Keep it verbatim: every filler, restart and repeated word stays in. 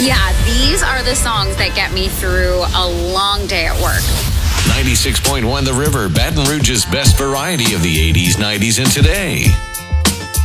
Yeah, these are the songs that get me through a long day at work. ninety-six point one The River, Baton Rouge's best variety of the eighties, nineties, and today.